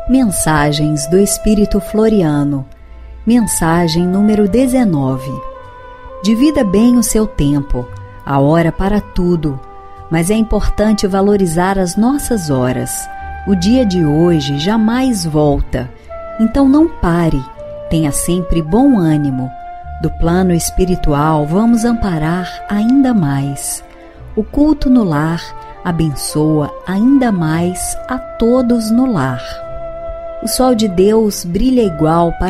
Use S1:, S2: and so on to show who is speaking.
S1: Mensagens do Espírito Floriano. Mensagem número 19. Divida bem o seu tempo, há hora para tudo, mas é importante valorizar as nossas horas. O dia de hoje jamais volta, então não pare, tenha sempre bom ânimo. Do plano espiritual vamos amparar ainda mais. O culto no lar abençoa ainda mais a todos no lar. O sol de Deus brilha igual para